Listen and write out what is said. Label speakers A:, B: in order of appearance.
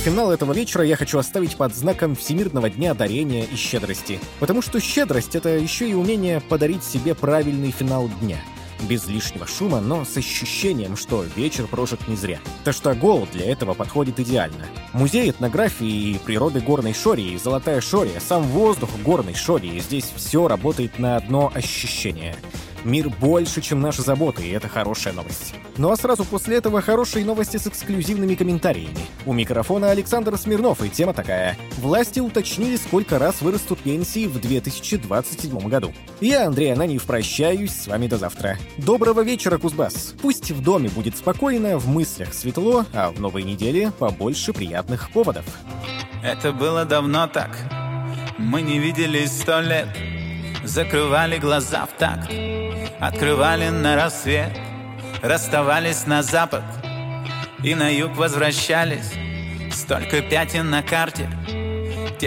A: финал этого вечера я хочу оставить под знаком Всемирного дня дарения и щедрости. Потому что щедрость — это еще и умение подарить себе правильный финал дня. Без лишнего шума, но с ощущением, что вечер прожит не зря. Таштагол для этого подходит идеально. Музей этнографии и природы Горной Шории, Золотая Шория, сам воздух Горной Шории — здесь все работает на одно ощущение. Мир больше, чем наши заботы, и это хорошая новость. Ну а сразу после этого хорошие новости с эксклюзивными комментариями. У микрофона Александр Смирнов, и тема такая: власти уточнили, сколько раз вырастут пенсии в 2027 году. Я, Андрей Ананьев, прощаюсь с вами до завтра. Доброго вечера, Кузбасс! Пусть в доме будет спокойно, в мыслях светло, а в новой неделе побольше приятных поводов.
B: Это было давно так. Мы не виделись 100 лет. Закрывали глаза в такт, открывали на рассвет, расставались на запад и на юг возвращались. Столько пятен на карте,